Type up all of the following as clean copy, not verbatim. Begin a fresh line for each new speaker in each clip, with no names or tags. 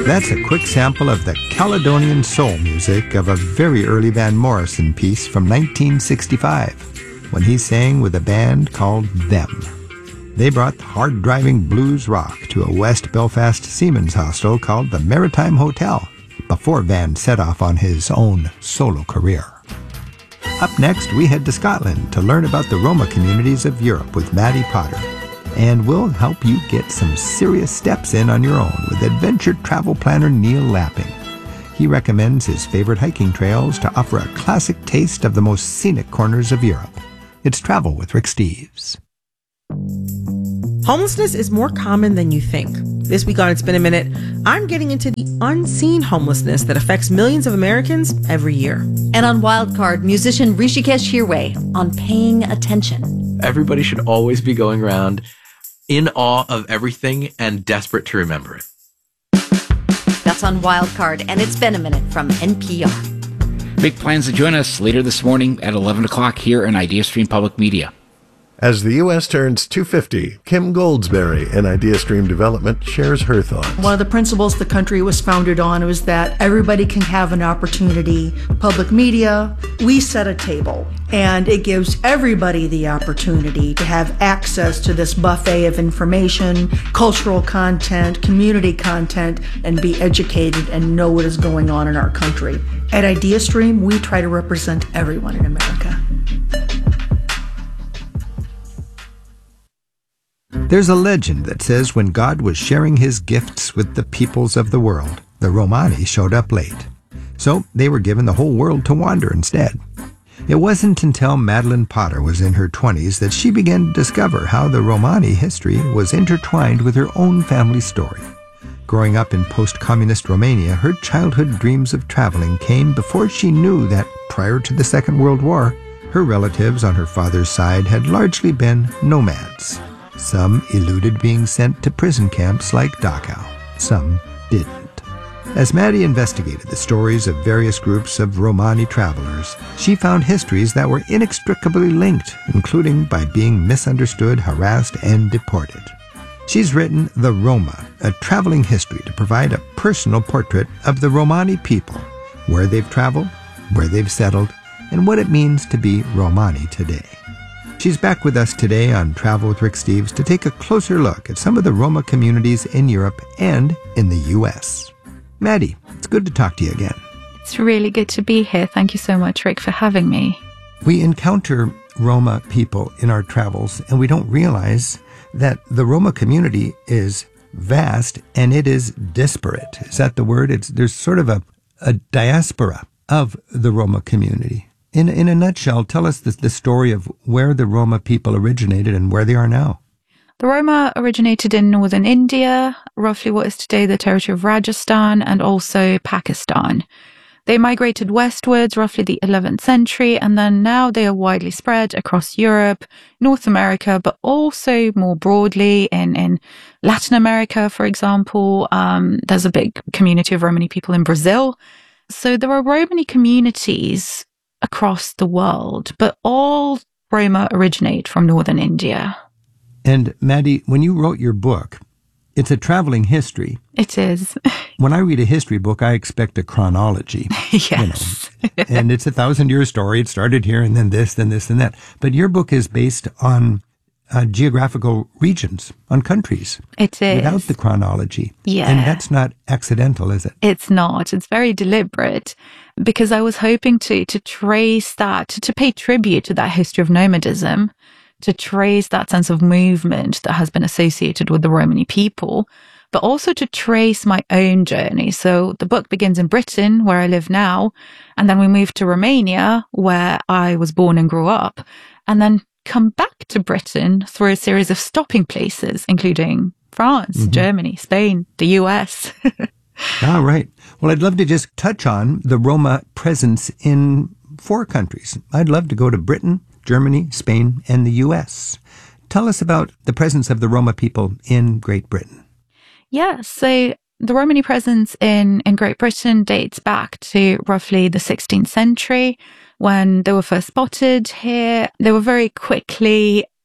That's a quick sample of the Caledonian soul music of a very early Van Morrison piece from 1965, when he sang with a band called Them. They brought hard-driving blues rock to a West Belfast seamen's hostel called the Maritime Hotel, before Van set off on his own solo career. Up next, we head to Scotland to learn about the Roma communities of Europe with Maddie Potter. And we'll help you get some serious steps in on your own with adventure travel planner Neil Lapping. He recommends his favorite hiking trails to offer a classic taste of the most scenic corners of Europe. It's Travel with Rick Steves.
Homelessness is more common than you think. This week on It's Been a Minute, I'm getting into the unseen homelessness that affects millions of Americans every year.
And on Wildcard, musician Rishikesh Hirway on Paying Attention.
Everybody should always be going around in awe of everything and desperate to remember it.
That's on Wildcard, and It's Been a Minute from NPR.
Make plans to join us later this morning at 11 o'clock here on IdeaStream Public Media.
As the U.S. turns 250, Kim Goldsberry in IdeaStream Development shares her thoughts.
One of the principles the country was founded on was that everybody can have an opportunity. Public media, we set a table, and it gives everybody the opportunity to have access to this buffet of information, cultural content, community content, and be educated and know what is going on in our country. At IdeaStream, we try to represent everyone in America.
There's a legend that says when God was sharing his gifts with the peoples of the world, the Romani showed up late. So they were given the whole world to wander instead. It wasn't until Madeline Potter was in her 20s that she began to discover how the Romani history was intertwined with her own family story. Growing up in post-communist Romania, her childhood dreams of traveling came before she knew that prior to the Second World War, her relatives on her father's side had largely been nomads. Some eluded being sent to prison camps like Dachau. Some didn't. As Maddie investigated the stories of various groups of Romani travelers, she found histories that were inextricably linked, including by being misunderstood, harassed, and deported. She's written The Roma, a traveling history to provide a personal portrait of the Romani people, where they've traveled, where they've settled, and what it means to be Romani today. She's back with us today on Travel with Rick Steves to take a closer look at some of the Roma communities in Europe and in the U.S. Maddie, it's good to talk to you again.
It's really good to be here. Thank you so much, Rick, for having me.
We encounter Roma people in our travels, and we don't realize that the Roma community is vast and it is disparate. Is that the word? There's sort of a diaspora of the Roma community. In a nutshell, tell us the story of where the Roma people originated and where they are now.
The Roma originated in northern India, roughly what is today the territory of Rajasthan, and also Pakistan. They migrated westwards roughly the 11th century, and then now they are widely spread across Europe, North America, but also more broadly in Latin America, for example. There's a big community of Romani people in Brazil. So there are Romani communities across the world, but all Roma originate from northern India.
And Maddie, when you wrote your book, it's a traveling history.
It is.
When I read a history book, I expect a chronology.
Yes.
And it's a 1,000-year story. It started here and then this, then this, and that. But your book is based on geographical regions, on countries.
It is.
Without the chronology.
Yeah.
And that's not accidental, is it?
It's not. It's very deliberate, because I was hoping to trace that, to pay tribute to that history of nomadism, to trace that sense of movement that has been associated with the Romani people, but also to trace my own journey. So the book begins in Britain, where I live now, and then we move to Romania, where I was born and grew up, and then come back to Britain through a series of stopping places, including France, Germany, Spain, the US.
All right. Well, I'd love to just touch on the Roma presence in 4 countries. I'd love to go to Britain, Germany, Spain, and the US. Tell us about the presence of the Roma people in Great Britain.
Yeah, so the Romani presence in Great Britain dates back to roughly the 16th century when they were first spotted here. They were very quickly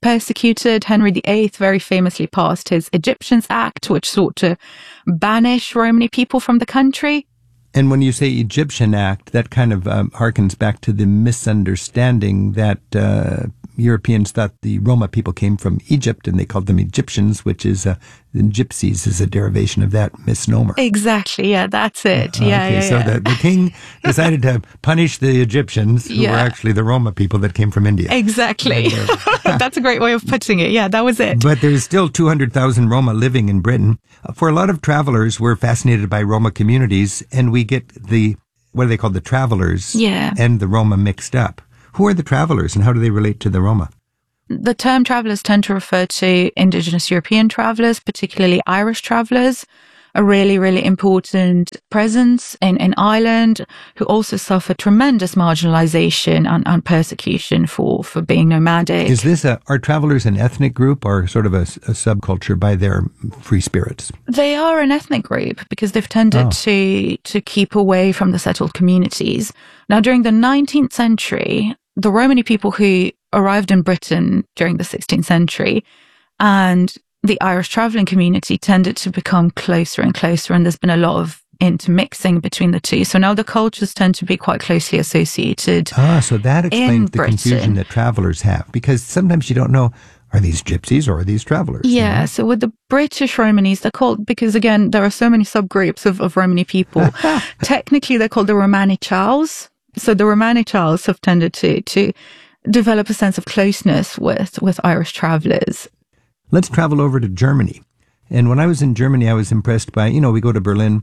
persecuted. Henry VIII very famously passed his Egyptians Act, which sought to banish Romani people from the country.
And when you say Egyptian Act, that kind of harkens back to the misunderstanding that Europeans thought the Roma people came from Egypt, and they called them Egyptians, which is gypsies is a derivation of that misnomer.
Exactly. Yeah, that's it.
So the king decided to punish the Egyptians, who were actually the Roma people that came from India.
Exactly. That's a great way of putting it. Yeah, that was it.
But there's still 200,000 Roma living in Britain. For a lot of travelers, we're fascinated by Roma communities, and we get what are they called, the travelers and the Roma mixed up. Who are the travelers and how do they relate to the Roma?
The term travelers tend to refer to indigenous European travelers, particularly Irish travelers, a really, really important presence in Ireland, who also suffer tremendous marginalization and persecution for being nomadic.
Is this are travelers an ethnic group or sort of a subculture by their free spirits?
They are an ethnic group because they've tended to keep away from the settled communities. Now, during the 19th century, the Romani people who arrived in Britain during the 16th century and the Irish travelling community tended to become closer and closer, and there's been a lot of intermixing between the two. So now the cultures tend to be quite closely associated.
So that explains the confusion that travellers have, because sometimes you don't know, are these gypsies or are these travellers?
Yeah, so with the British Romanis, they're called, because again, there are so many subgroups of Romani people. Technically, they're called the Romani Chals. So the Romani Chals have tended to develop a sense of closeness with Irish travellers.
Let's travel over to Germany. And when I was in Germany, I was impressed by, we go to Berlin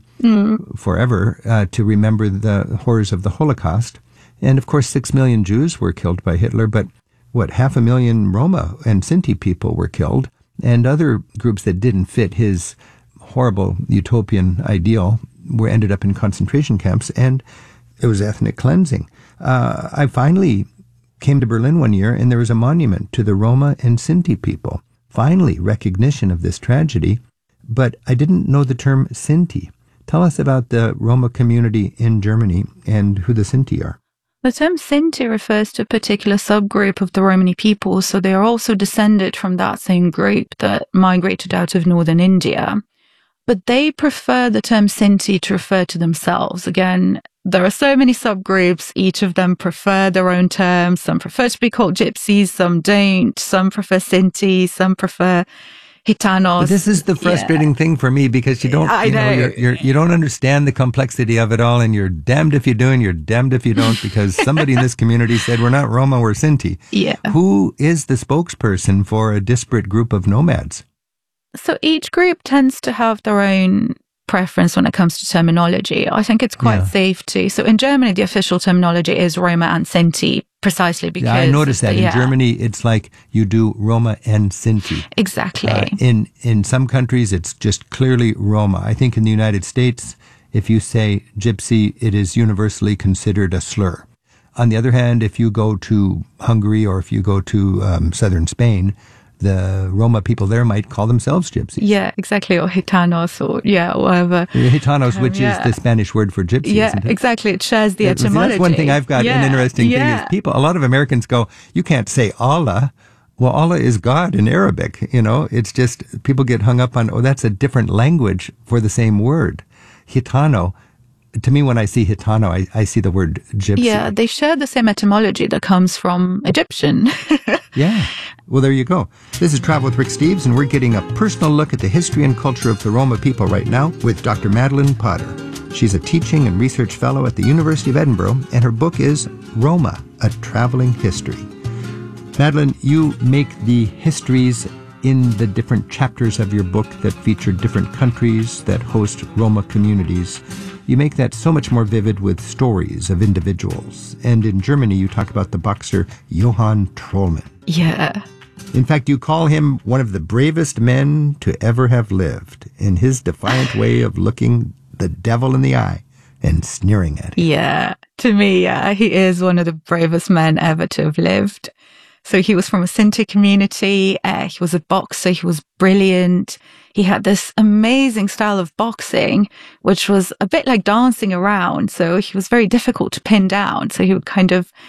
forever to remember the horrors of the Holocaust. And of course, 6 million Jews were killed by Hitler, but 500,000 Roma and Sinti people were killed, and other groups that didn't fit his horrible utopian ideal ended up in concentration camps, and it was ethnic cleansing. I finally came to Berlin one year, and there was a monument to the Roma and Sinti people. Finally, recognition of this tragedy, but I didn't know the term Sinti. Tell us about the Roma community in Germany and who the Sinti are.
The term Sinti refers to a particular subgroup of the Romani people, so they are also descended from that same group that migrated out of northern India. But they prefer the term Sinti to refer to themselves. Again, there are so many subgroups. Each of them prefer their own terms. Some prefer to be called gypsies, some don't. Some prefer Sinti, some prefer Gitanos.
But this is the frustrating thing for me, because you don't, you don't understand the complexity of it all, and you're damned if you do and you're damned if you don't, because somebody in this community said, we're not Roma, we're Sinti.
Yeah.
Who is the spokesperson for a disparate group of nomads?
So each group tends to have their own preference when it comes to terminology. I think it's quite safe to. So in Germany, the official terminology is Roma and Sinti, precisely because...
I noticed that. In Germany, it's like you do Roma and Sinti.
Exactly.
In some countries, it's just clearly Roma. I think in the United States, if you say gypsy, it is universally considered a slur. On the other hand, if you go to Hungary or if you go to southern Spain, the Roma people there might call themselves gypsies.
Yeah, exactly. Or Gitanos or whatever.
Gitanos, which is the Spanish word for gypsy, isn't it?
Exactly. It shares the etymology.
That's one thing I've got. An interesting thing is a lot of Americans go, you can't say Allah. Well, Allah is God in Arabic. It's just people get hung up on, that's a different language for the same word. Gitano. To me, when I see Gitano, I see the word gypsy.
Yeah, they share the same etymology that comes from Egyptian.
Yeah. Well, there you go. This is Travel with Rick Steves, and we're getting a personal look at the history and culture of the Roma people right now with Dr. Madeline Potter. She's a teaching and research fellow at the University of Edinburgh, and her book is Roma, A Traveling History. Madeline, you make the histories in the different chapters of your book that feature different countries that host Roma communities. You make that so much more vivid with stories of individuals. And in Germany, you talk about the boxer Johann Trollmann.
Yeah.
In fact, you call him one of the bravest men to ever have lived in his defiant way of looking the devil in the eye and sneering at him.
Yeah. To me, he is one of the bravest men ever to have lived. So he was from a Sinti community. He was a boxer. He was brilliant. He had this amazing style of boxing, which was a bit like dancing around. So he was very difficult to pin down. So he would kind of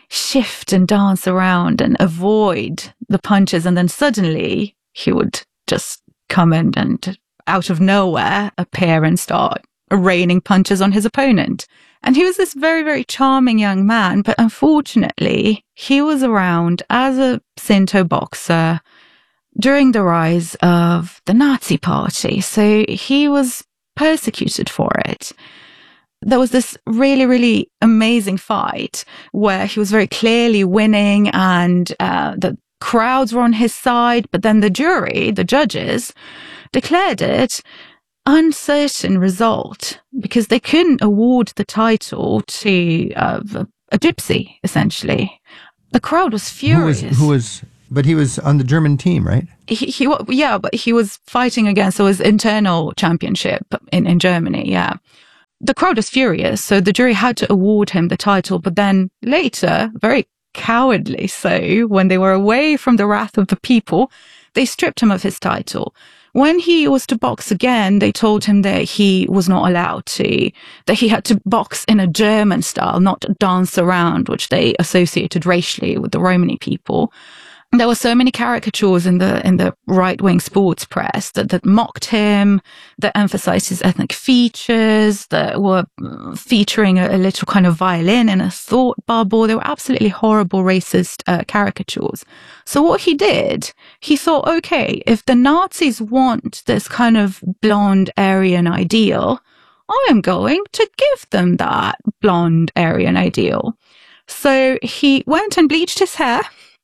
shift and dance around and avoid the punches. And then suddenly he would just come in and out of nowhere appear and start raining punches on his opponent. And he was this very, very charming young man, but unfortunately, he was around as a Shinto boxer during the rise of the Nazi Party. So he was persecuted for it. There was this really, really amazing fight where he was very clearly winning and the crowds were on his side, but then the jury, the judges, declared it uncertain result because they couldn't award the title to a gypsy, essentially. The crowd was furious.
But he was on the German team, right?
Yeah, but he was fighting against his internal championship in Germany, yeah. The crowd was furious, so the jury had to award him the title, but then later, very cowardly so, when they were away from the wrath of the people, they stripped him of his title. When he was to box again, they told him that he was not allowed to, that he had to box in a German style, not dance around, which they associated racially with the Romani people. There were so many caricatures in the right-wing sports press that mocked him, that emphasized his ethnic features, that were featuring a little kind of violin in a thought bubble. They were absolutely horrible racist caricatures. So what he did, he thought, okay, if the Nazis want this kind of blonde Aryan ideal, I am going to give them that blonde Aryan ideal. So he went and bleached his hair.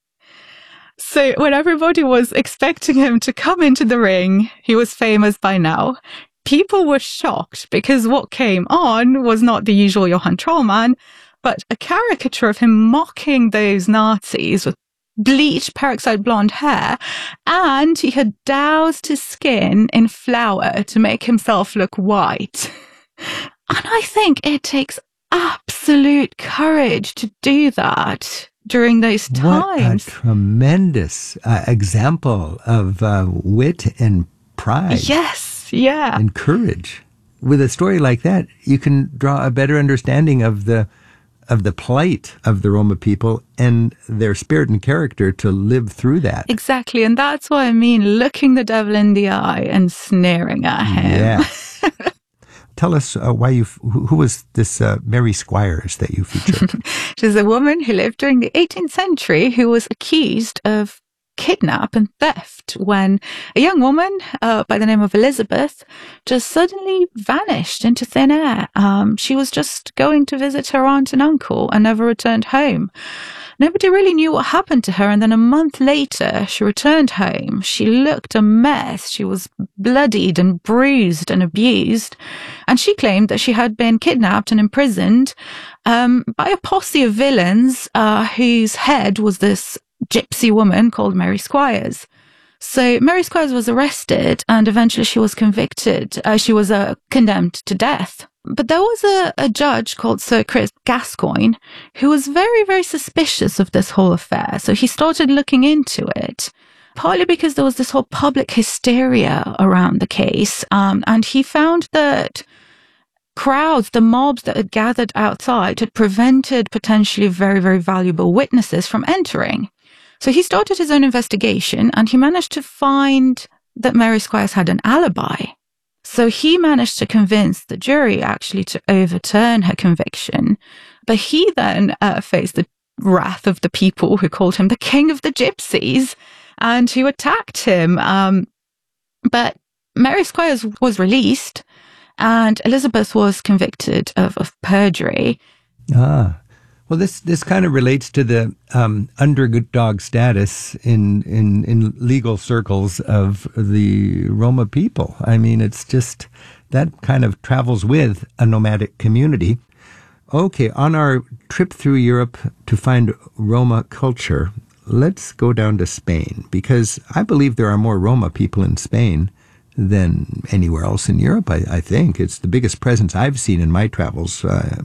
So when everybody was expecting him to come into the ring, he was famous by now. People were shocked because what came on was not the usual Johann Trollmann, but a caricature of him mocking those Nazis with bleached peroxide blonde hair, and he had doused his skin in flour to make himself look white. And I think it takes absolute courage to do that during those times.
What a tremendous example of wit and pride.
Yes, yeah.
And courage. With a story like that, you can draw a better understanding of the plight of the Roma people and their spirit and character to live through that.
Exactly, and that's what I mean, looking the devil in the eye and sneering at him.
Yeah. Tell us who was this Mary Squires that you featured?
She's a woman who lived during the 18th century who was accused of kidnap and theft when a young woman by the name of Elizabeth just suddenly vanished into thin air. She was just going to visit her aunt and uncle and never returned home. Nobody really knew what happened to her, and then a month later, she returned home. She looked a mess. She was bloodied and bruised and abused, and she claimed that she had been kidnapped and imprisoned by a posse of villains whose head was this gypsy woman called Mary Squires. So Mary Squires was arrested, and eventually she was convicted. She was condemned to death. But there was a judge called Sir Chris Gascoigne who was very, very suspicious of this whole affair. So he started looking into it, partly because there was this whole public hysteria around the case. And he found that crowds, the mobs that had gathered outside, had prevented potentially very, very valuable witnesses from entering. So he started his own investigation, and he managed to find that Mary Squires had an alibi. So he managed to convince the jury actually to overturn her conviction. But he then faced the wrath of the people who called him the king of the gypsies and who attacked him. But Mary Squires was released and Elizabeth was convicted of perjury.
Well, this kind of relates to the underdog status in legal circles of the Roma people. I mean, it's just that kind of travels with a nomadic community. Okay, on our trip through Europe to find Roma culture, let's go down to Spain, because I believe there are more Roma people in Spain than anywhere else in Europe, I think. It's the biggest presence I've seen in my travels.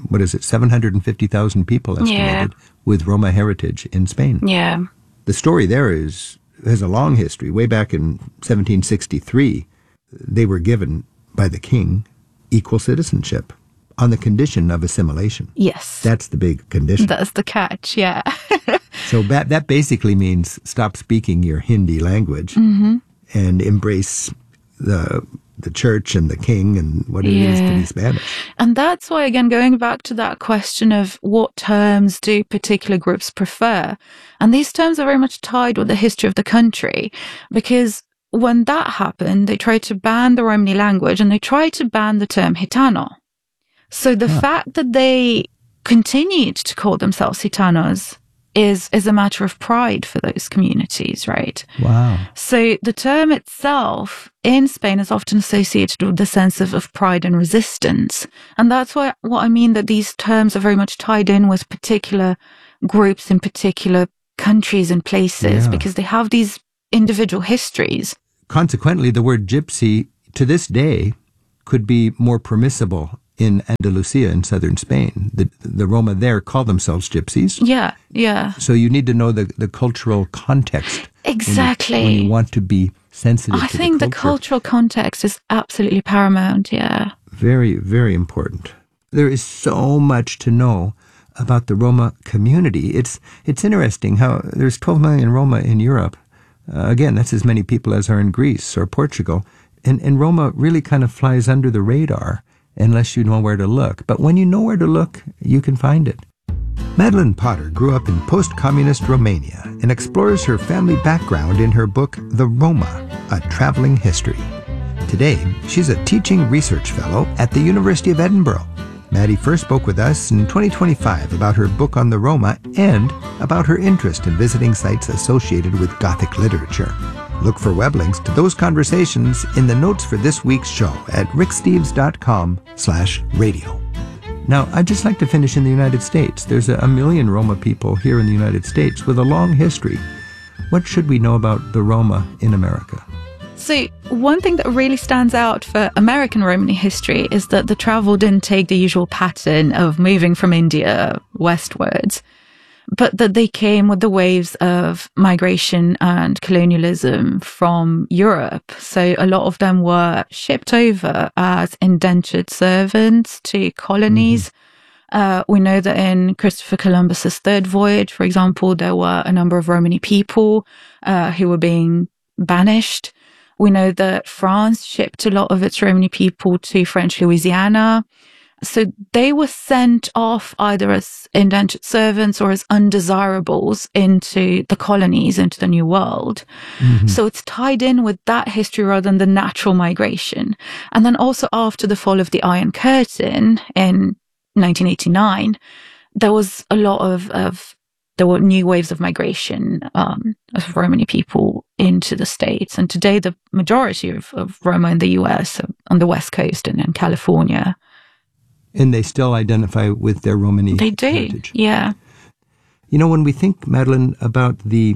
750,000 people estimated with Roma heritage in Spain.
Yeah.
The story there has a long history. Way back in 1763, they were given by the king equal citizenship, on the condition of assimilation.
Yes.
That's the big condition.
That's the catch, yeah.
So that basically means stop speaking your Hindi language and embrace the church and the king and what it is to be Spanish.
And that's why, again, going back to that question of what terms do particular groups prefer. And these terms are very much tied with the history of the country, because when that happened, they tried to ban the Romani language and they tried to ban the term Gitano. So the fact that they continued to call themselves Gitanos is a matter of pride for those communities, right?
Wow.
So the term itself in Spain is often associated with the sense of pride and resistance. And that's what I mean, that these terms are very much tied in with particular groups in particular countries and places, because they have these individual histories.
Consequently, the word gypsy to this day could be more permissible in Andalusia in southern Spain. The Roma there call themselves gypsies.
Yeah, yeah.
So you need to know the cultural context.
Exactly.
When you want to be sensitive to
I think the cultural context is absolutely paramount, yeah.
Very, very important. There is so much to know about the Roma community. It's interesting how there's 12 million Roma in Europe. Again, that's as many people as are in Greece or Portugal. And Roma really kind of flies under the radar unless you know where to look. But when you know where to look, you can find it. Madeline Potter grew up in post-communist Romania and explores her family background in her book, The Roma, A Traveling History. Today, she's a teaching research fellow at the University of Edinburgh. Maddie first spoke with us in 2025 about her book on the Roma and about her interest in visiting sites associated with Gothic literature. Look for web links to those conversations in the notes for this week's show at ricksteves.com/radio. Now, I'd just like to finish in the United States. There's 1 million Roma people here in the United States with a long history. What should we know about the Roma in America?
So one thing that really stands out for American Romani history is that the travel didn't take the usual pattern of moving from India westwards, but that they came with the waves of migration and colonialism from Europe. So a lot of them were shipped over as indentured servants to colonies. We know that in Christopher Columbus's third voyage, for example, there were a number of Romani people who were being banished. We know that France shipped a lot of its Romani people to French Louisiana. So they were sent off either as indentured servants or as undesirables into the colonies, into the New World. So it's tied in with that history rather than the natural migration. And then also after the fall of the Iron Curtain in 1989, there was a lot there were new waves of migration of Romani people into the States. And today, the majority of Roma in the US are on the West Coast and in California.
And they still identify with their Romani heritage.
Yeah.
You know, when we think, Madeline, about the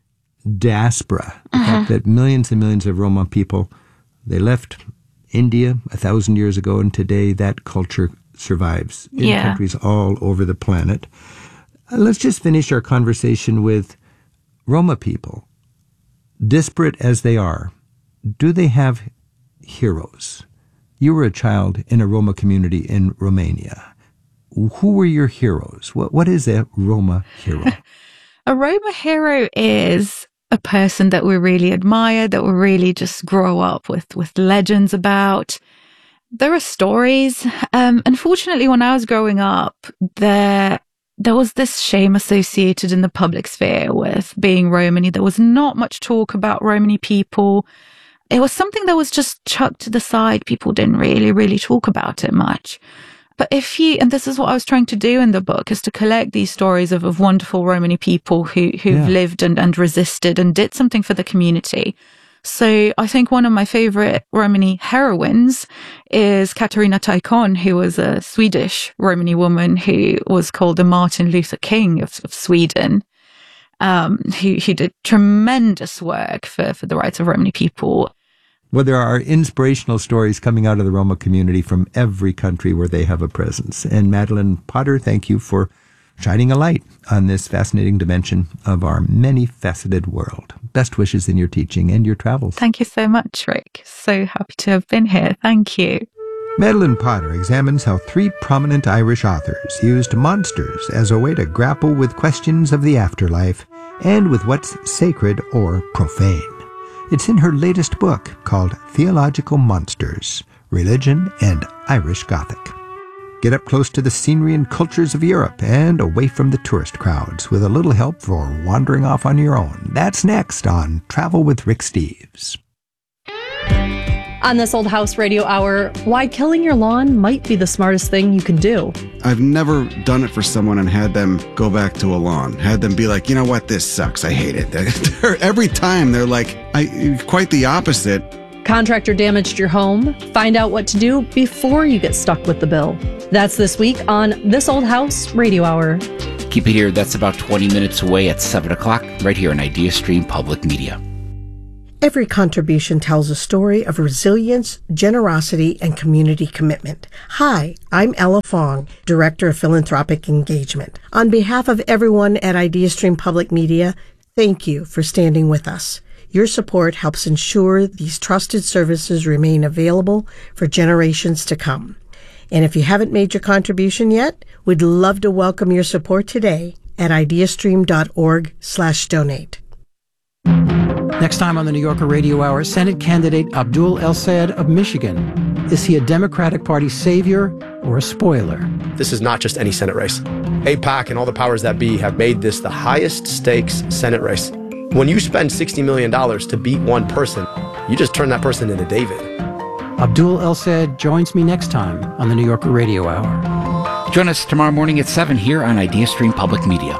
diaspora, the fact that millions and millions of Roma people, they left India 1,000 years ago, and today that culture survives in countries all over the planet. Let's just finish our conversation with Roma people. Disparate as they are, do they have heroes? You were a child in a Roma community in Romania. Who were your heroes? What is a Roma hero?
A Roma hero is a person that we really admire, that we really just grow up with legends about. There are stories. Unfortunately, when I was growing up, there was this shame associated in the public sphere with being Romani. There was not much talk about Romani people. It was something that was just chucked to the side. People didn't really talk about it much. But and this is what I was trying to do in the book, is to collect these stories of wonderful Romani people who've lived and resisted and did something for the community. So I think one of my favorite Romani heroines is Katarina Taikon, who was a Swedish Romani woman who was called the Martin Luther King of Sweden, who did tremendous work for the rights of Romani people.
Well, there are inspirational stories coming out of the Roma community from every country where they have a presence. And Madeline Potter, thank you for shining a light on this fascinating dimension of our many-faceted world. Best wishes in your teaching and your travels.
Thank you so much, Rick. So happy to have been here. Thank you.
Madeline Potter examines how 3 prominent Irish authors used monsters as a way to grapple with questions of the afterlife and with what's sacred or profane. It's in her latest book called Theological Monsters, Religion and Irish Gothic. Get up close to the scenery and cultures of Europe and away from the tourist crowds with a little help for wandering off on your own. That's next on Travel with Rick Steves.
On This Old House Radio Hour, why killing your lawn might be the smartest thing you can do.
I've never done it for someone and had them go back to a lawn. Had them be like, you know what, this sucks, I hate it. Every time they're like, quite the opposite.
Contractor damaged your home? Find out what to do before you get stuck with the bill. That's this week on This Old House Radio Hour.
Keep it here. That's about 20 minutes away at 7 o'clock, right here on IdeaStream Public Media.
Every contribution tells a story of resilience, generosity, and community commitment. Hi, I'm Ella Fong, Director of Philanthropic Engagement. On behalf of everyone at IdeaStream Public Media, thank you for standing with us. Your support helps ensure these trusted services remain available for generations to come. And if you haven't made your contribution yet, we'd love to welcome your support today at ideastream.org/donate.
Next time on the New Yorker Radio Hour, Senate candidate Abdul El-Sayed of Michigan. Is he a Democratic Party savior or a spoiler?
This is not just any Senate race. AIPAC and all the powers that be have made this the highest stakes Senate race. When you spend $60 million to beat one person, you just turn that person into David.
Abdul El-Sayed joins me next time on the New Yorker Radio Hour.
Join us tomorrow morning at 7 here on IdeaStream Public Media.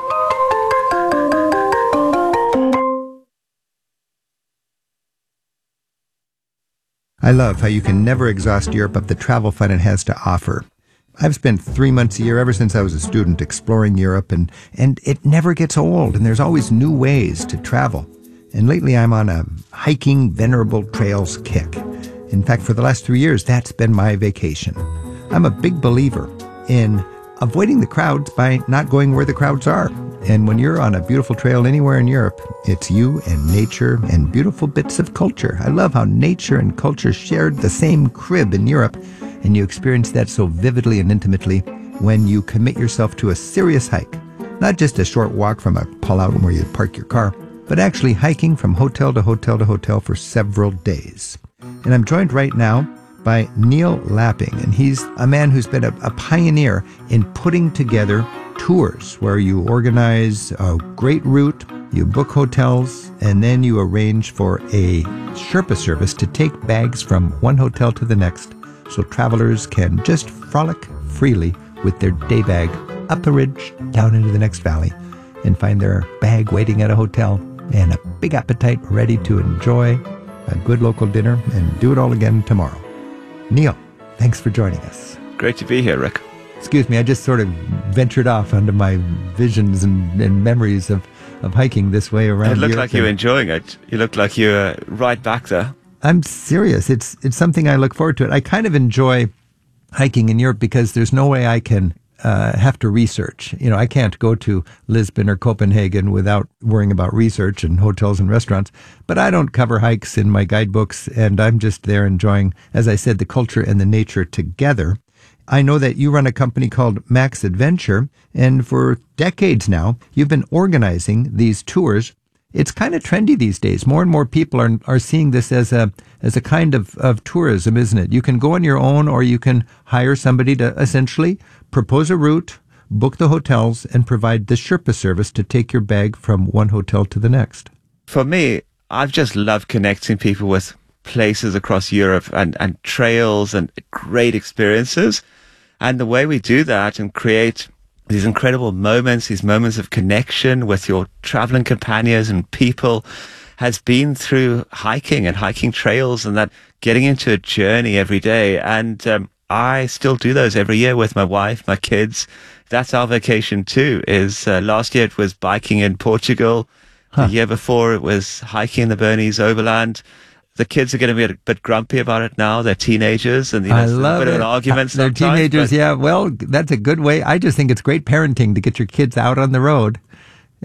I love how you can never exhaust Europe of the travel fun it has to offer. I've spent 3 months a year ever since I was a student exploring Europe, and it never gets old, and there's always new ways to travel. And lately I'm on a hiking venerable trails kick. In fact, for the last 3 years, that's been my vacation. I'm a big believer in avoiding the crowds by not going where the crowds are. And when you're on a beautiful trail anywhere in Europe, it's you and nature and beautiful bits of culture. I love how nature and culture shared the same crib in Europe, and you experience that so vividly and intimately when you commit yourself to a serious hike. Not just a short walk from a pullout where you park your car, but actually hiking from hotel to hotel to hotel for several days. And I'm joined right now by Neil Lapping, and he's a man who's been a pioneer in putting together tours where you organize a great route, you book hotels, and then you arrange for a Sherpa service to take bags from one hotel to the next so travelers can just frolic freely with their day bag up a ridge, down into the next valley, and find their bag waiting at a hotel and a big appetite ready to enjoy a good local dinner and do it all again tomorrow. Neil, thanks for joining us.
Great to be here, Rick.
Excuse me, I just sort of ventured off onto my visions and memories of hiking this way around Europe.
It looked like you were enjoying it. You looked like you were right back there.
I'm serious. It's something I look forward to. I kind of enjoy hiking in Europe because there's no way I can have to research. You know, I can't go to Lisbon or Copenhagen without worrying about research and hotels and restaurants. But I don't cover hikes in my guidebooks, and I'm just there enjoying, as I said, the culture and the nature together. I know that you run a company called Max Adventure, and for decades now, you've been organizing these tours. It's kind of trendy these days. More and more people are seeing this as a kind of tourism, isn't it? You can go on your own, or you can hire somebody to essentially propose a route, book the hotels, and provide the Sherpa service to take your bag from one hotel to the next.
For me, I've just loved connecting people with places across Europe and trails and great experiences. And the way we do that and create these incredible moments, these moments of connection with your traveling companions and people, has been through hiking and hiking trails and that getting into a journey every day. And I still do those every year with my wife, my kids. That's our vacation too. Last year it was biking in Portugal. The year before it was hiking in the Bernese Overland. The kids are going to be a bit grumpy about it now. They're teenagers, and
I love
a bit of an argument sometimes.
They're teenagers, yeah. Well, that's a good way. I just think it's great parenting to get your kids out on the road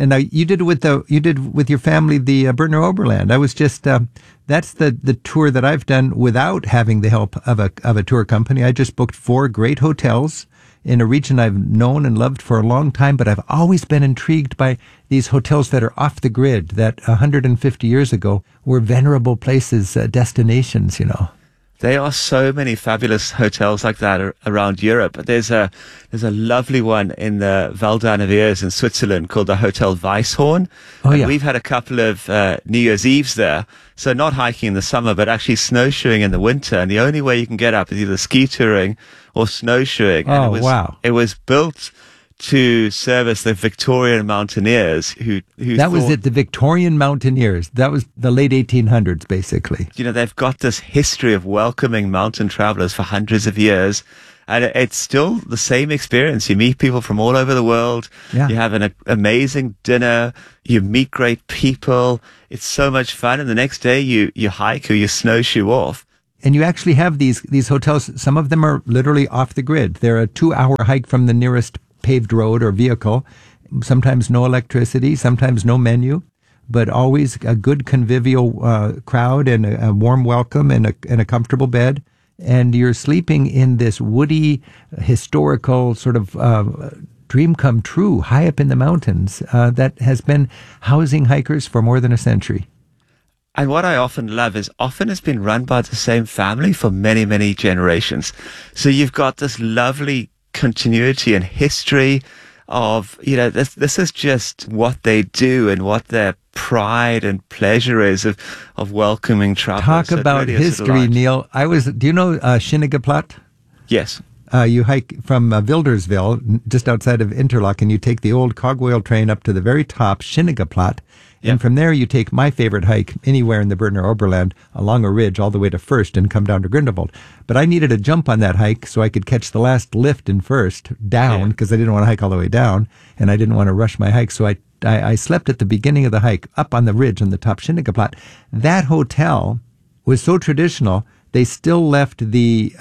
And now you did with your family the Berner Oberland. I was just that's the tour that I've done without having the help of a tour company. I just booked 4 great hotels in a region I've known and loved for a long time, but I've always been intrigued by these hotels that are off the grid, that 150 years ago were venerable places, destinations, you know.
There are so many fabulous hotels like that around Europe. There's a lovely one in the Val d'Anneviers in Switzerland called the Hotel Weisshorn.
Oh, yeah.
We've had a couple of New Year's Eves there. So not hiking in the summer, but actually snowshoeing in the winter. And the only way you can get up is either ski touring or snowshoeing.
Oh,
And
wow.
It was built to service the Victorian mountaineers who
That was it, the Victorian mountaineers. That was the late 1800s, basically.
You know, they've got this history of welcoming mountain travelers for hundreds of years. And it's still the same experience. You meet people from all over the world.
Yeah.
You have an amazing dinner. You meet great people. It's so much fun. And the next day you hike or you snowshoe off.
And you actually have these hotels. Some of them are literally off the grid. They're a 2-hour hike from the nearest paved road or vehicle. Sometimes no electricity, sometimes no menu, but always a good convivial crowd and a warm welcome and a comfortable bed. And you're sleeping in this woody, historical sort of dream come true high up in the mountains that has been housing hikers for more than a century.
And what I often love is often it's been run by the same family for many, many generations. So you've got this lovely continuity and history of, you know, this is just what they do and what their pride and pleasure is of welcoming travelers.
Talk
So it
about
really is a
history,
delight.
Neil. Do you know Schinigeplatt?
Yes.
You hike from Wilderswil, just outside of Interlaken, and you take the old cogwheel train up to the very top, Schinigeplatt. And from there, you take my favorite hike anywhere in the Berner Oberland along a ridge all the way to First and come down to Grindelwald. But I needed a jump on that hike so I could catch the last lift in First down because I didn't want to hike all the way down and I didn't want to rush my hike. So I slept at the beginning of the hike up on the ridge on the top Schinigeplatt. That hotel was so traditional, they still left the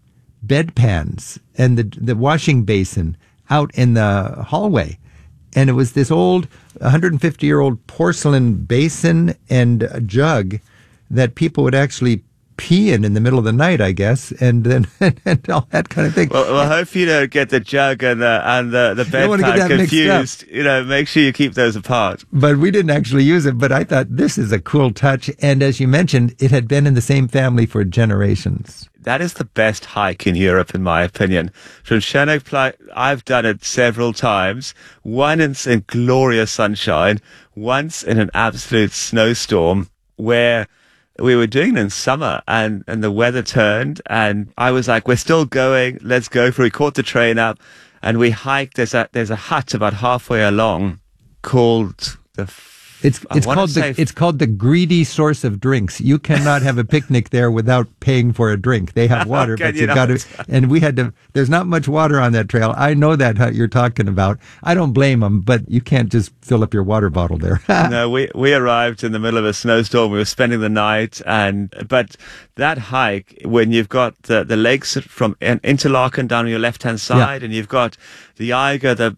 bedpans and the washing basin out in the hallway. And it was this old 150-year-old porcelain basin and jug that people would actually pee in the middle of the night, I guess, and then and all that kind of thing.
Well, I hope you don't get the jug and the
don't want to get
bedpan
that mixed
confused. You know, make sure you keep those apart.
But we didn't actually use it. But I thought this is a cool touch. And as you mentioned, it had been in the same family for generations.
That is the best hike in Europe, in my opinion. From Schinigeplatt, I've done it several times. Once in glorious sunshine, once in an absolute snowstorm, where we were doing it in summer and the weather turned and I was like, we're still going, let's go for it. We caught the train up and we hiked. There's a hut about halfway along called
It's called the greedy source of drinks. You cannot have a picnic there without paying for a drink. They have water, but you've got to. And we had to. There's not much water on that trail. I know that hut you're talking about. I don't blame them, but you can't just fill up your water bottle there.
No, we arrived in the middle of a snowstorm. We were spending the night, but that hike, when you've got the lakes from Interlaken down on your left hand side, and you've got the Eiger, the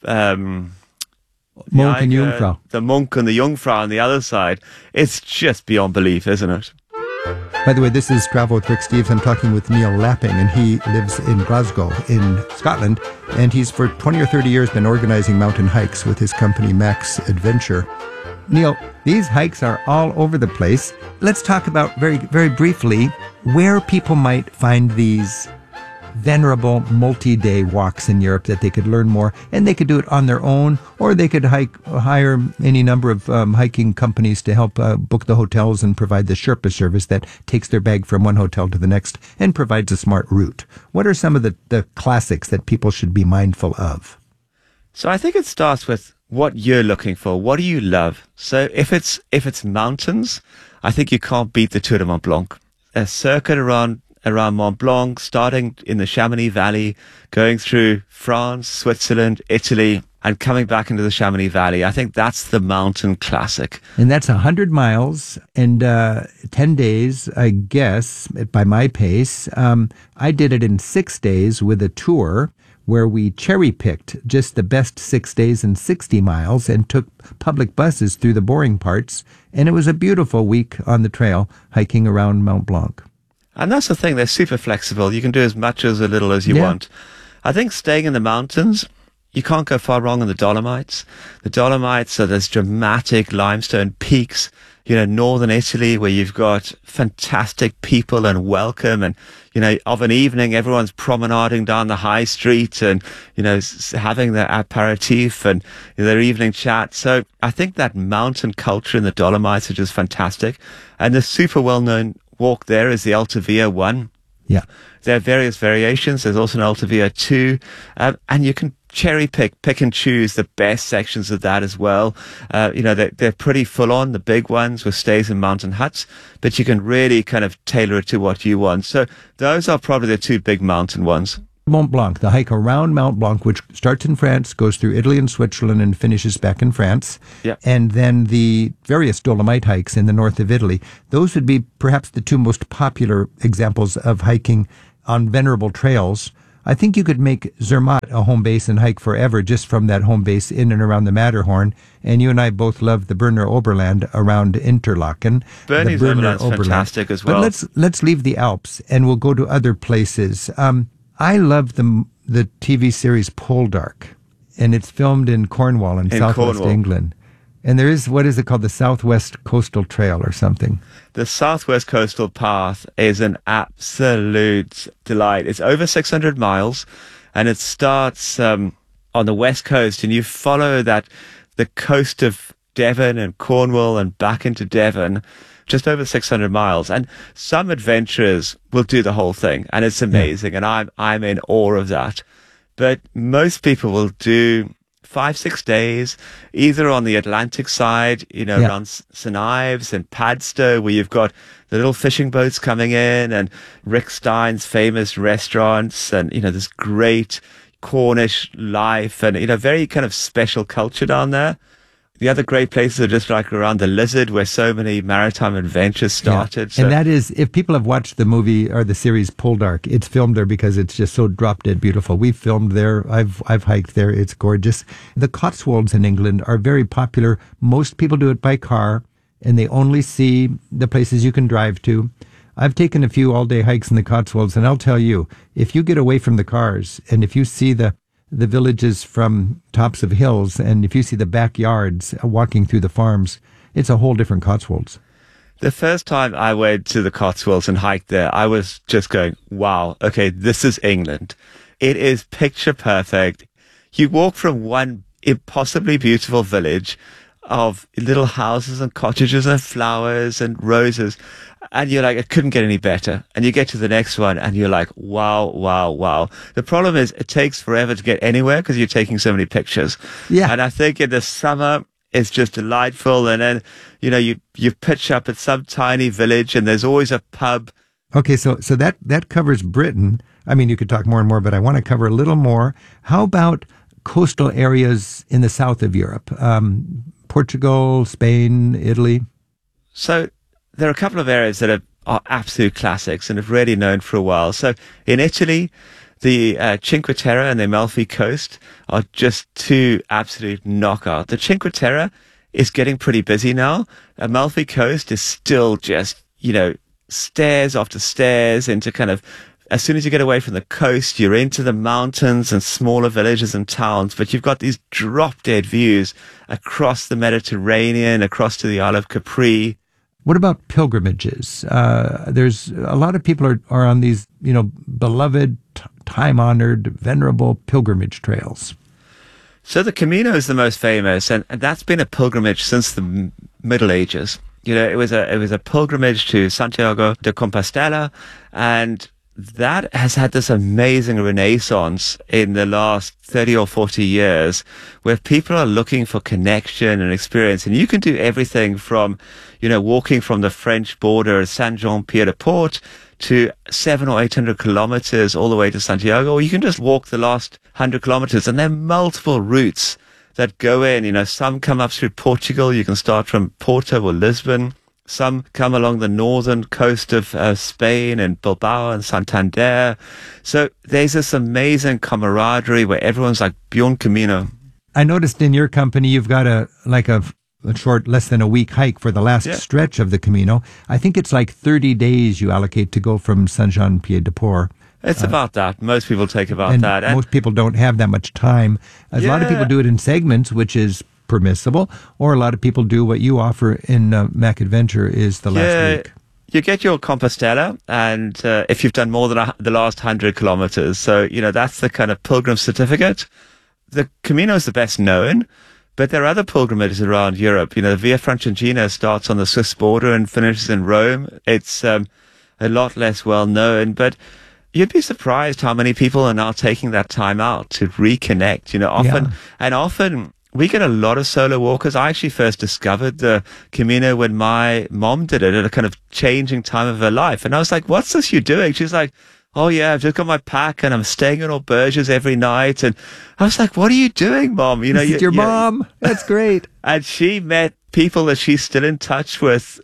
Monk and Jungfrau.
The Monk and the Jungfrau on the other side. It's just beyond belief, isn't it?
By the way, this is Travel with Rick Steves. I'm talking with Neil Lapping, and he lives in Glasgow in Scotland. And he's for 20 or 30 years been organizing mountain hikes with his company Max Adventure. Neil, these hikes are all over the place. Let's talk about very, very briefly where people might find these venerable multi-day walks in Europe that they could learn more, and they could do it on their own, or they could hire any number of hiking companies to help book the hotels and provide the Sherpa service that takes their bag from one hotel to the next and provides a smart route. What are some of the classics that people should be mindful of?
So I think it starts with what you're looking for. What do you love? So if it's mountains, I think you can't beat the Tour de Mont Blanc. A circuit around Mont Blanc, starting in the Chamonix Valley, going through France, Switzerland, Italy. and coming back into the Chamonix Valley. I think that's the mountain classic.
And that's 100 miles and 10 days, I guess, by my pace. I did it in 6 days with a tour where we cherry-picked just the best 6 days and 60 miles and took public buses through the boring parts. And it was a beautiful week on the trail, hiking around Mont Blanc.
And that's the thing, they're super flexible. You can do as much or as little as you want. I think staying in the mountains, you can't go far wrong in the Dolomites. The Dolomites are those dramatic limestone peaks, northern Italy, where you've got fantastic people and welcome. And, of an evening, everyone's promenading down the high street and, having their aperitif and their evening chat. So I think that mountain culture in the Dolomites is just fantastic. And the super well-known walk there is the Alta Via 1.
Yeah.
There are various variations. There's also an Alta Via 2. And you can pick and choose the best sections of that as well. They're pretty full on, the big ones with stays in mountain huts, but you can really kind of tailor it to what you want. So those are probably the two big mountain ones.
Mont Blanc, the hike around Mont Blanc, which starts in France, goes through Italy and Switzerland, and finishes back in France.
Yeah.
And then the various Dolomite hikes in the north of Italy. Those would be perhaps the two most popular examples of hiking on venerable trails. I think you could make Zermatt a home base and hike forever just from that home base in and around the Matterhorn. And you and I both love the Berner Oberland around Interlaken.
Bernese Oberland's fantastic as well.
But let's leave the Alps and we'll go to other places. I love the TV series Poldark, and it's filmed in Cornwall in southwest England. And there is, what is it called, the Southwest Coastal Trail or something?
The Southwest Coastal Path is an absolute delight. It's over 600 miles, and it starts on the west coast, and you follow the coast of Devon and Cornwall and back into Devon, just over 600 miles. And some adventurers will do the whole thing, and it's amazing, and I'm in awe of that. But most people will do 5-6 days, either on the Atlantic side, around St. Ives and Padstow, where you've got the little fishing boats coming in, and Rick Stein's famous restaurants, and, this great Cornish life, and, very kind of special culture down there. The other great places are just like around the Lizard, where so many maritime adventures started.
Yeah. And that is, if people have watched the movie or the series Poldark, it's filmed there because it's just so drop dead beautiful. We've filmed there. I've hiked there. It's gorgeous. The Cotswolds in England are very popular. Most people do it by car, and they only see the places you can drive to. I've taken a few all-day hikes in the Cotswolds, and I'll tell you, if you get away from the cars, and if you see the villages from tops of hills, and if you see the backyards walking through the farms, it's a whole different Cotswolds.
The first time I went to the Cotswolds and hiked there, I was just going, wow, okay, this is England. It is picture perfect. You walk from one impossibly beautiful village of little houses and cottages and flowers and roses, and you're like, it couldn't get any better. And you get to the next one and you're like, wow, wow, wow. The problem is it takes forever to get anywhere because you're taking so many pictures.
Yeah.
And I think in the summer, it's just delightful. And then, you pitch up at some tiny village and there's always a pub.
Okay, so that covers Britain. I mean, you could talk more and more, but I want to cover a little more. How about coastal areas in the south of Europe? Portugal, Spain, Italy?
So there are a couple of areas that are absolute classics and have really known for a while. So in Italy, the Cinque Terre and the Amalfi Coast are just two absolute knockout. The Cinque Terre is getting pretty busy now. Amalfi Coast is still just, stairs after stairs into kind of, as soon as you get away from the coast, you're into the mountains and smaller villages and towns, but you've got these drop-dead views across the Mediterranean, across to the Isle of Capri.
What about pilgrimages? There's a lot of people are on these, beloved, time-honored, venerable pilgrimage trails.
So the Camino is the most famous, and that's been a pilgrimage since the Middle Ages. It was a pilgrimage to Santiago de Compostela, and that has had this amazing renaissance in the last 30 or 40 years where people are looking for connection and experience. And you can do everything from, walking from the French border at Saint-Jean-Pied-de-Port to 700 or 800 kilometers all the way to Santiago, or you can just walk the last 100 kilometers. And there are multiple routes that go in. You know, some come up through Portugal. You can start from Porto or Lisbon. Some come along the northern coast of Spain and Bilbao and Santander. So there's this amazing camaraderie where everyone's like Bjorn Camino.
I noticed in your company you've got a short, less than a week hike for the last stretch of the Camino. I think it's like 30 days you allocate to go from Saint-Jean-Pied-de-Port.
It's about that. Most people take about that.
And most people don't have that much time. A lot of people do it in segments, which is permissible, or a lot of people do what you offer in Mac Adventure is the last week.
You get your Compostela, and if you've done more than the last 100 kilometers, so, you know, that's the kind of pilgrim certificate. The Camino is the best known, but there are other pilgrimages around Europe. You know, the Via Francigena starts on the Swiss border and finishes in Rome. It's a lot less well known, but you'd be surprised how many people are now taking that time out to reconnect, you know, often we get a lot of solo walkers. I actually first discovered the Camino when my mom did it at a kind of changing time of her life. And I was like, what's this you're doing? She's like, oh yeah, I've just got my pack and I'm staying in auberges every night. And I was like, what are you doing, Mom? You know,
your mom. That's great.
And she met people that she's still in touch with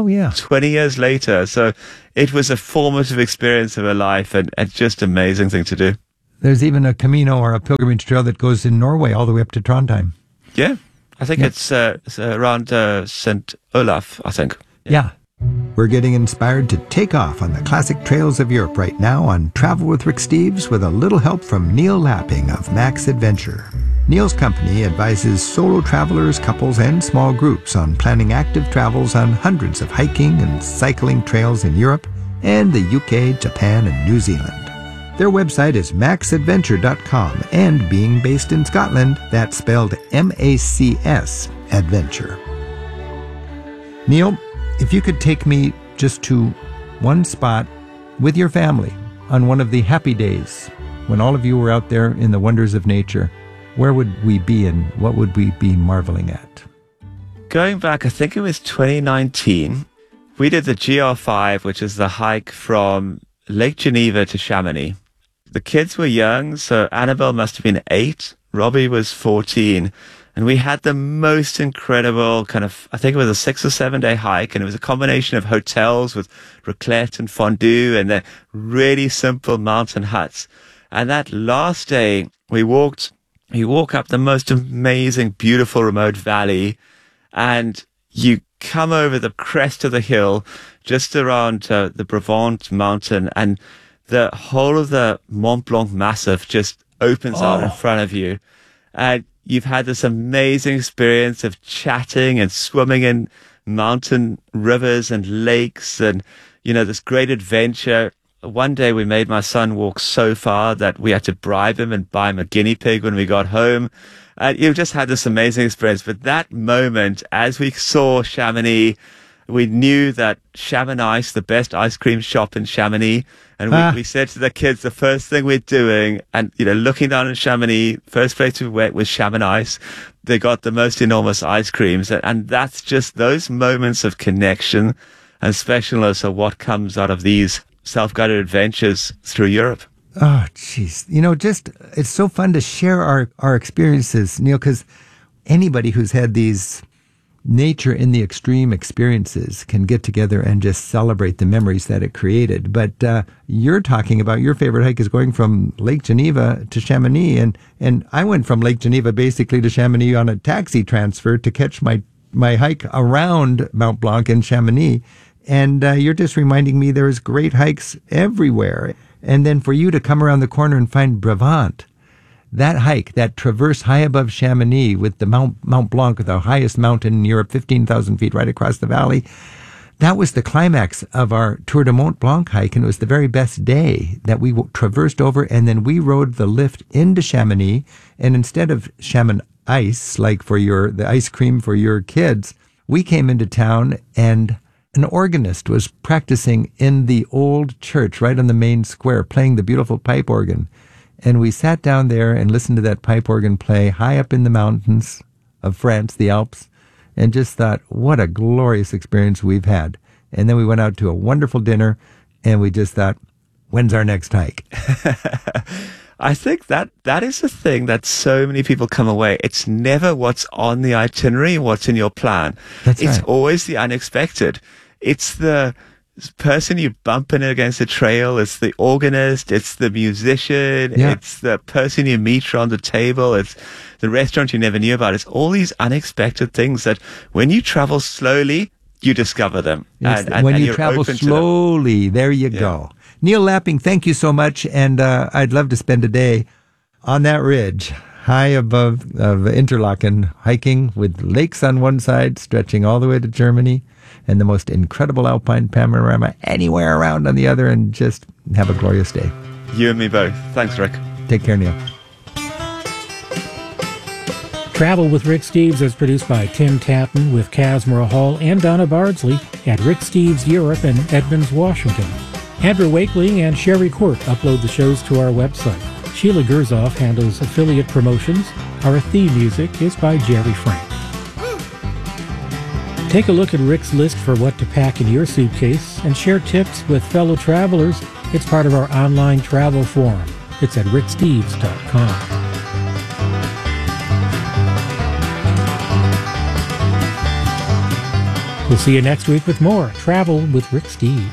20 years later. So it was a formative experience of her life and just amazing thing to do.
There's even a Camino or a pilgrimage trail that goes in Norway all the way up to Trondheim.
Yeah, I think it's around St. Olaf, I think.
Yeah. We're getting inspired to take off on the classic trails of Europe right now on Travel with Rick Steves with a little help from Neil Lapping of Mac's Adventure. Neil's company advises solo travelers, couples, and small groups on planning active travels on hundreds of hiking and cycling trails in Europe and the UK, Japan, and New Zealand. Their website is maxadventure.com, and being based in Scotland, that's spelled M-A-C-S, Adventure. Neil, if you could take me just to one spot with your family on one of the happy days when all of you were out there in the wonders of nature, where would we be and what would we be marveling at?
Going back, I think it was 2019, we did the GR5, which is the hike from Lake Geneva to Chamonix. The kids were young, so Annabelle must have been 8, Robbie was 14, and we had the most incredible kind of, I think it was a 6 or 7 day hike, and it was a combination of hotels with raclette and fondue and then really simple mountain huts. And that last day, you walk up the most amazing, beautiful remote valley, and you come over the crest of the hill just around the Brabant mountain, and the whole of the Mont Blanc Massif just opens out in front of you. And you've had this amazing experience of chatting and swimming in mountain rivers and lakes and, you know, this great adventure. One day we made my son walk so far that we had to bribe him and buy him a guinea pig when we got home. And you just had this amazing experience. But that moment, as we saw Chamonix, we knew that Chamonix, the best ice cream shop in Chamonix, and we said to the kids, the first thing we're doing, and, you know, looking down in Chamonix, first place we went was Chamonix. They got the most enormous ice creams. And that's just those moments of connection and specialness are what comes out of these self-guided adventures through Europe.
Oh, jeez. You know, it's so fun to share our experiences, Neil, because anybody who's had these nature in the extreme experiences can get together and just celebrate the memories that it created. But you're talking about your favorite hike is going from Lake Geneva to Chamonix. And I went from Lake Geneva basically to Chamonix on a taxi transfer to catch my hike around Mont Blanc and Chamonix. And you're just reminding me there's great hikes everywhere. And then for you to come around the corner and find Brabant, that hike, that traverse high above Chamonix with the Mont Blanc, the highest mountain in Europe, 15,000 feet right across the valley, that was the climax of our Tour de Mont Blanc hike, and it was the very best day that we traversed over, and then we rode the lift into Chamonix, and instead of Chamonix ice, like for the ice cream for your kids, we came into town and an organist was practicing in the old church right on the main square, playing the beautiful pipe organ. And we sat down there and listened to that pipe organ play high up in the mountains of France, the Alps, and just thought, what a glorious experience we've had. And then we went out to a wonderful dinner, and we just thought, when's our next hike?
I think that is the thing that so many people come away. It's never what's on the itinerary, what's in your plan. It's
right.
always the unexpected. It's the person you bump in against the trail. It's the organist. It's the musician.
Yeah.
It's the person you meet around the table. It's the restaurant you never knew about. It's all these unexpected things that when you travel slowly, you discover them.
When you
you're
travel
open to them.
slowly, there you go. Neil Lapping, thank you so much. And I'd love to spend a day on that ridge high above Interlaken, hiking with lakes on one side, stretching all the way to Germany, and the most incredible alpine panorama anywhere around on the other, and just have a glorious day.
You and me both. Thanks, Rick.
Take care, Neil.
Travel with Rick Steves is produced by Tim Tatton with Casmara Hall and Donna Bardsley at Rick Steves Europe in Edmonds, Washington. Andrew Wakely and Sherry Court upload the shows to our website. Sheila Gerzoff handles affiliate promotions. Our theme music is by Jerry Frank. Take a look at Rick's list for what to pack in your suitcase and share tips with fellow travelers. It's part of our online travel forum. It's at ricksteves.com. We'll see you next week with more Travel with Rick Steves.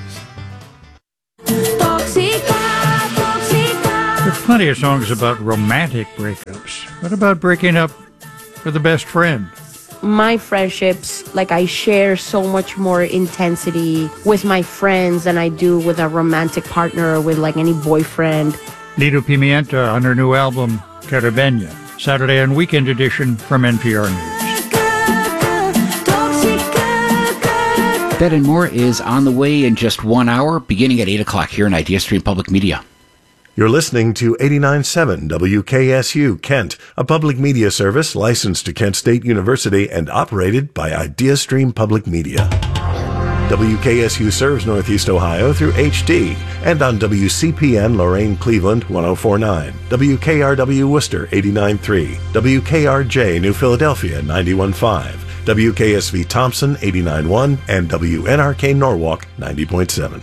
There's plenty of songs about romantic breakups. What about breaking up with a best friend?
My friendships, like I share so much more intensity with my friends than I do with a romantic partner or with like any boyfriend.
Lido Pimienta on her new album, Caribeña, Saturday and Weekend Edition from NPR News.
That and more is on the way in just 1 hour, beginning at 8 o'clock here on IdeaStream Public Media.
You're listening to 89.7 WKSU Kent, a public media service licensed to Kent State University and operated by IdeaStream Public Media. WKSU serves Northeast Ohio through HD and on WCPN Lorain Cleveland 104.9, WKRW Worcester 89.3, WKRJ New Philadelphia 91.5, WKSV Thompson 89.1, and WNRK Norwalk 90.7.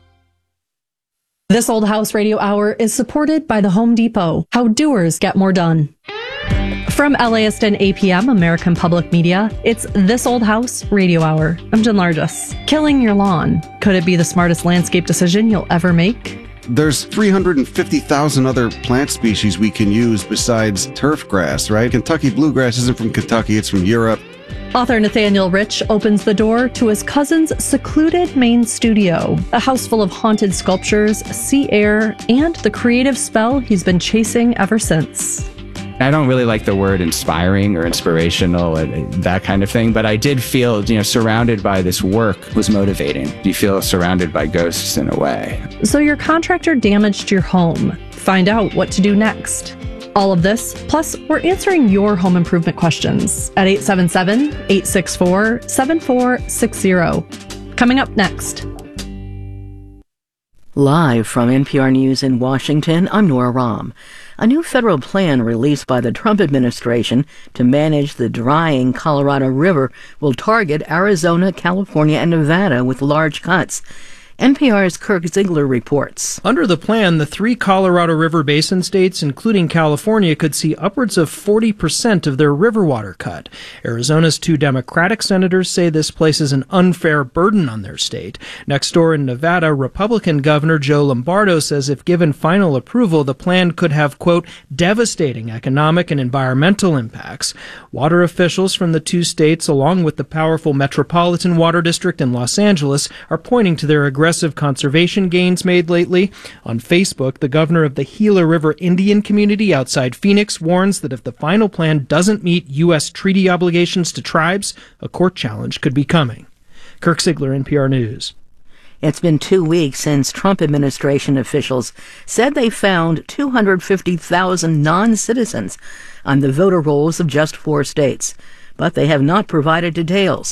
This Old House Radio Hour is supported by the Home Depot. How doers get more done. From LAist and APM, American Public Media, it's This Old House Radio Hour. I'm Jen Largis. Killing your lawn. Could it be the smartest landscape decision you'll ever make?
There's 350,000 other plant species we can use besides turf grass, right? Kentucky bluegrass isn't from Kentucky, it's from Europe.
Author Nathaniel Rich opens the door to his cousin's secluded main studio, a house full of haunted sculptures, sea air, and the creative spell he's been chasing ever since.
I don't really like the word inspiring or inspirational and that kind of thing, but I did feel, surrounded by this work was motivating. You feel surrounded by ghosts in a way.
So your contractor damaged your home. Find out what to do next. All of this, plus we're answering your home improvement questions at 877-864-7460. Coming up next.
Live from NPR News in Washington, I'm Nora Rahm. A new federal plan released by the Trump administration to manage the drying Colorado River will target Arizona, California, and Nevada with large cuts. NPR's Kirk Ziegler reports.
Under the plan, the 3 Colorado River Basin states, including California, could see upwards of 40% of their river water cut. Arizona's 2 Democratic senators say this places an unfair burden on their state. Next door in Nevada, Republican Governor Joe Lombardo says if given final approval, the plan could have, quote, devastating economic and environmental impacts. Water officials from the 2 states, along with the powerful Metropolitan Water District in Los Angeles, are pointing to their aggressive conservation gains made lately. On Facebook, the governor of the Gila River Indian community outside Phoenix warns that if the final plan doesn't meet U.S. treaty obligations to tribes, a court challenge could be coming. Kirk Ziegler, NPR News.
It's been 2 weeks since Trump administration officials said they found 250,000 non-citizens on the voter rolls of just 4 states, but they have not provided details.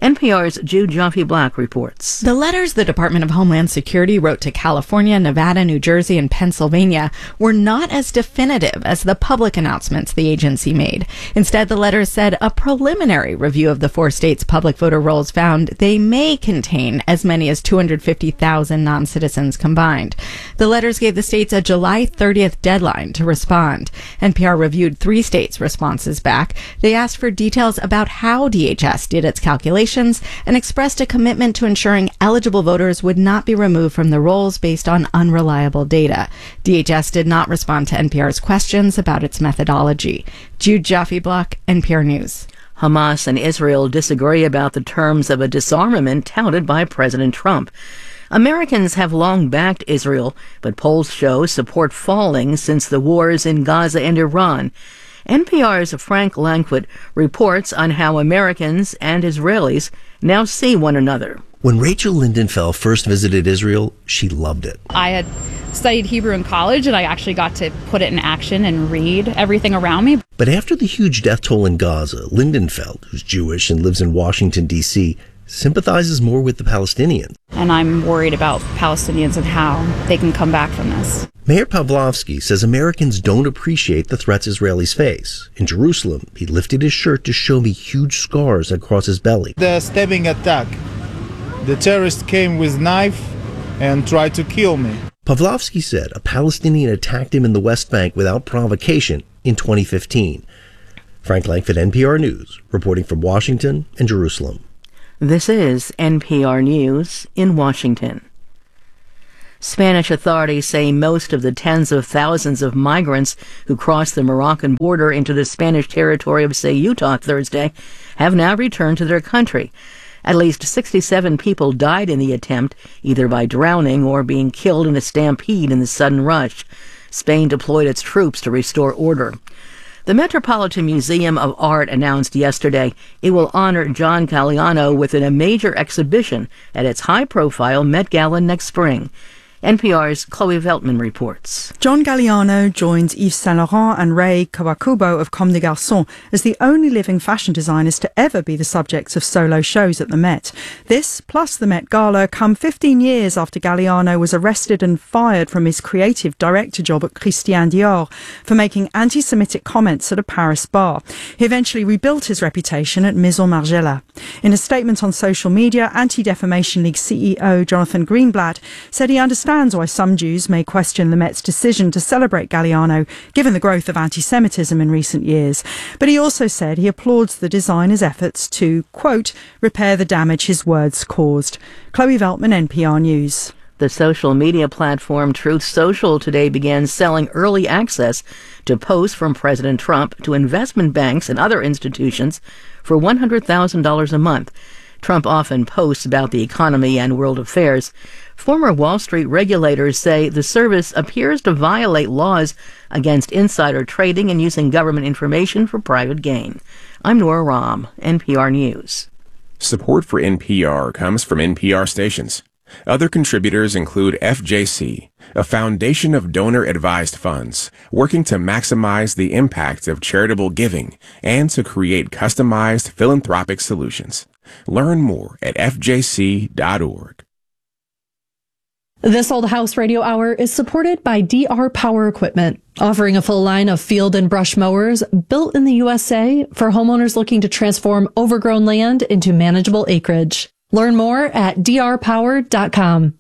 NPR's Jude Joffe-Black reports.
The letters the Department of Homeland Security wrote to California, Nevada, New Jersey, and Pennsylvania were not as definitive as the public announcements the agency made. Instead, the letters said a preliminary review of the 4 states' public voter rolls found they may contain as many as 250,000 non-citizens combined. The letters gave the states a July 30th deadline to respond. NPR reviewed 3 states' responses back. They asked for details about how DHS did its calculations and expressed a commitment to ensuring eligible voters would not be removed from the rolls based on unreliable data. DHS did not respond to NPR's questions about its methodology. Jude Joffe-Black, NPR News.
Hamas and Israel disagree about the terms of a disarmament touted by President Trump. Americans have long backed Israel, but polls show support falling since the wars in Gaza and Iran. NPR's Frank Langford reports on how Americans and Israelis now see one another.
When Rachel Lindenfeld first visited Israel, she loved it.
I had studied Hebrew in college, and I actually got to put it in action and read everything around me.
But after the huge death toll in Gaza, Lindenfeld, who's Jewish and lives in Washington, D.C., sympathizes more with the Palestinians.
And I'm worried about Palestinians and how they can come back from this.
Mayor Pavlovsky says Americans don't appreciate the threats Israelis face. In Jerusalem, he lifted his shirt to show me huge scars across his belly.
The stabbing attack. The terrorist came with knife and tried to kill me.
Pavlovsky said a Palestinian attacked him in the West Bank without provocation in 2015. Frank Langford, NPR News, reporting from Washington and Jerusalem.
This is NPR News in Washington. Spanish authorities say most of the tens of thousands of migrants who crossed the Moroccan border into the Spanish territory of Ceuta Thursday have now returned to their country. At least 67 people died in the attempt, either by drowning or being killed in a stampede in the sudden rush. Spain deployed its troops to restore order. The Metropolitan Museum of Art announced yesterday it will honor John Galliano with a major exhibition at its high-profile Met Gala next spring. NPR's Chloe Veltman reports.
John Galliano joins Yves Saint Laurent and Ray Kawakubo of Comme des Garçons as the only living fashion designers to ever be the subjects of solo shows at the Met. This, plus the Met Gala, come 15 years after Galliano was arrested and fired from his creative director job at Christian Dior for making anti-Semitic comments at a Paris bar. He eventually rebuilt his reputation at Maison Margiela. In a statement on social media, Anti-Defamation League CEO Jonathan Greenblatt said he understands why some Jews may question the Met's decision to celebrate Galliano, given the growth of anti-Semitism in recent years. But he also said he applauds the designer's efforts to, quote, repair the damage his words caused. Chloe Veltman, NPR News.
The social media platform Truth Social today began selling early access to posts from President Trump to investment banks and other institutions for $100,000 a month. Trump often posts about the economy and world affairs. Former Wall Street regulators say the service appears to violate laws against insider trading and using government information for private gain. I'm Nora Rahm, NPR News.
Support for NPR comes from NPR stations. Other contributors include FJC, a foundation of donor-advised funds working to maximize the impact of charitable giving and to create customized philanthropic solutions. Learn more at fjc.org.
This Old House Radio Hour is supported by DR Power Equipment, offering a full line of field and brush mowers built in the USA for homeowners looking to transform overgrown land into manageable acreage. Learn more at drpower.com.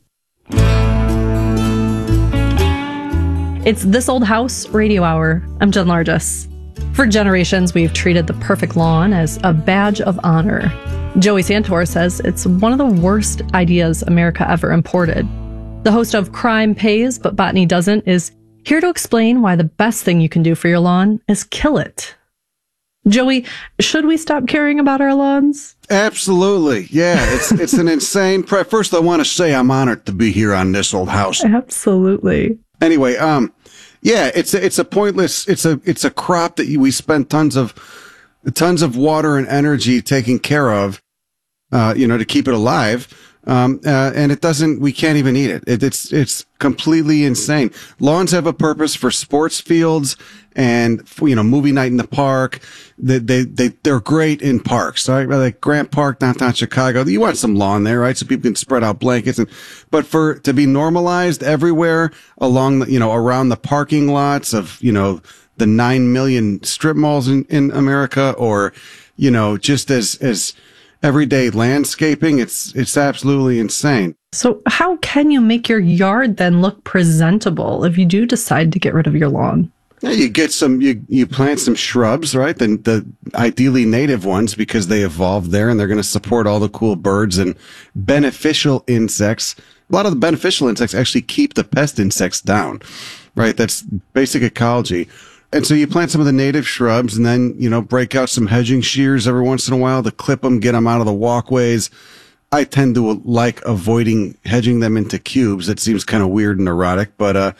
It's This Old House Radio Hour. I'm Jen Largess. For generations, we've treated the perfect lawn as a badge of honor. Joey Santor says it's one of the worst ideas America ever imported. The host of Crime Pays, But Botany Doesn't is here to explain why the best thing you can do for your lawn is kill it. Joey, should we stop caring about our lawns?
Absolutely. Yeah, it's an insane... First, I want to say I'm honored to be here on This Old House.
Absolutely.
Anyway, yeah, it's a pointless... It's a crop that we spend tons of water and energy taking care of, to keep it alive. And we can't even eat it. It's completely insane. Lawns have a purpose for sports fields and, movie night in the park. They're great in parks, right? Like Grant Park, downtown Chicago. You want some lawn there, right? So people can spread out blankets but to be normalized everywhere along around the parking lots of, the 9 million strip malls in America, or, just as everyday landscaping, it's absolutely insane.
So how can you make your yard then look presentable if you do decide to get rid of your lawn?
Yeah, you get you plant some shrubs, right? The ideally native ones, because they evolved there and they're going to support all the cool birds and beneficial insects. A lot of the beneficial insects actually keep the pest insects down, right? That's basic ecology. And so you plant some of the native shrubs and then, break out some hedging shears every once in a while to clip them, get them out of the walkways. I tend to like avoiding hedging them into cubes. It seems kind of weird and erotic, but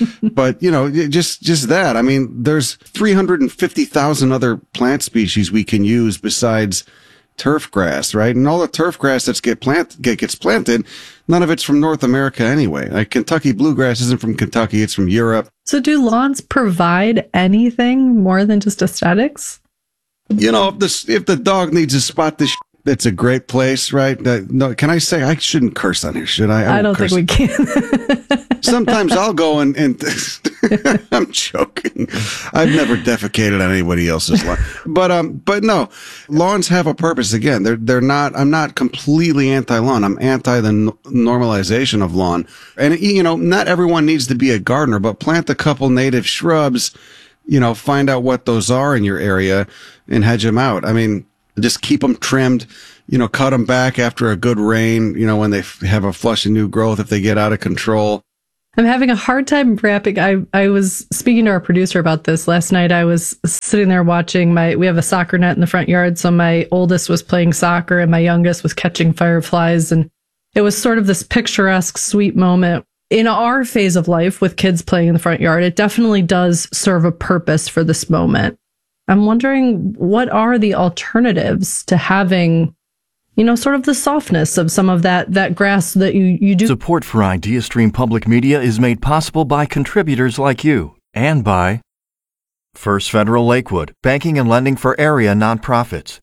just that. I mean, there's 350,000 other plant species we can use besides turf grass, right? And all the turf grass that gets planted, none of it's from North America anyway. Like Kentucky bluegrass isn't from Kentucky, it's from Europe.
So do lawns provide anything more than just aesthetics?
If the dog needs to spot this, it's a great place, right? No, can I say I shouldn't curse on here? Should I?
I don't think we can.
Sometimes I'll go and I'm joking. I've never defecated on anybody else's lawn, but no, lawns have a purpose. Again, they're not. I'm not completely anti-lawn. I'm anti the normalization of lawn. And not everyone needs to be a gardener, but plant a couple native shrubs. Find out what those are in your area and hedge them out. I mean, just keep them trimmed, cut them back after a good rain, when they have a flush of new growth, if they get out of control.
I'm having a hard time wrapping. I was speaking to our producer about this last night. I was sitting there watching we have a soccer net in the front yard. So my oldest was playing soccer and my youngest was catching fireflies. And it was sort of this picturesque, sweet moment. In our phase of life with kids playing in the front yard, it definitely does serve a purpose for this moment. I'm wondering, what are the alternatives to having, sort of the softness of some of that grass that you do?
Support for IdeaStream Public Media is made possible by contributors like you and by First Federal Lakewood, banking and lending for area nonprofits.